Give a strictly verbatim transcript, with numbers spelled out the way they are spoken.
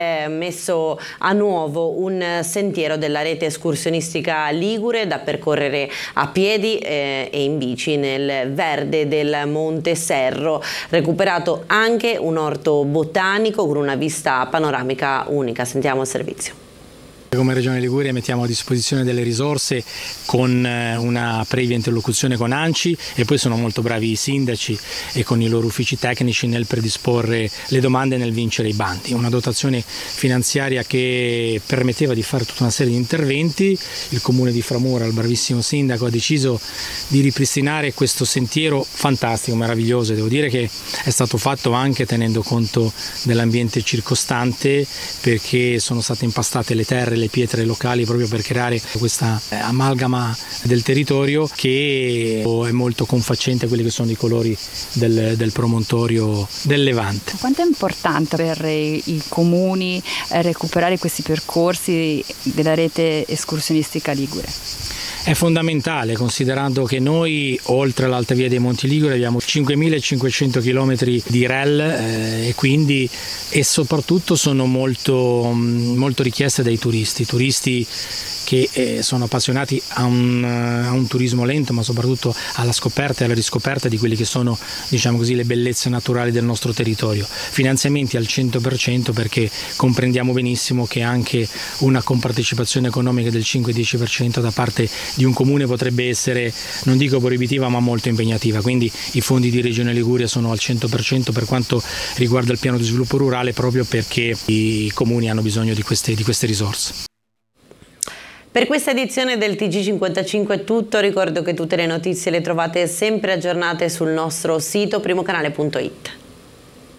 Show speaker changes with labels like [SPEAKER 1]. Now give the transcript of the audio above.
[SPEAKER 1] Messo a nuovo un sentiero della rete escursionistica ligure da percorrere a piedi eh, e in bici nel verde del Monte Serro. Recuperato anche un orto botanico con una vista panoramica unica. Sentiamo il servizio.
[SPEAKER 2] Come Regione Liguria mettiamo a disposizione delle risorse con una previa interlocuzione con ANCI, e poi sono molto bravi i sindaci e con i loro uffici tecnici nel predisporre le domande e nel vincere i bandi. Una dotazione finanziaria che permetteva di fare tutta una serie di interventi. Il comune di Framura, il bravissimo sindaco, ha deciso di ripristinare questo sentiero fantastico, meraviglioso. Devo dire che è stato fatto anche tenendo conto dell'ambiente circostante, perché sono state impastate le terre, le pietre locali, proprio per creare questa amalgama del territorio che è molto confacente a quelli che sono i colori del, del promontorio del Levante.
[SPEAKER 3] Quanto è importante per i comuni recuperare questi percorsi della rete escursionistica ligure?
[SPEAKER 2] È fondamentale, considerando che noi oltre all'Alta Via dei Monti Liguri abbiamo cinquemilacinquecento chilometri di R E L eh, e quindi e soprattutto sono molto, molto richieste dai turisti, turisti che eh, sono appassionati a un, a un turismo lento, ma soprattutto alla scoperta e alla riscoperta di quelle che sono, diciamo così, le bellezze naturali del nostro territorio. Finanziamenti al cento per cento, perché comprendiamo benissimo che anche una compartecipazione economica del cinque-dieci per cento da parte di un comune potrebbe essere, non dico proibitiva, ma molto impegnativa. Quindi i fondi di Regione Liguria sono al cento per cento per quanto riguarda il piano di sviluppo rurale, proprio perché i comuni hanno bisogno di queste, di queste risorse.
[SPEAKER 1] Per questa edizione del T G cinquantacinque è tutto. Ricordo che tutte le notizie le trovate sempre aggiornate sul nostro sito primocanale punto it.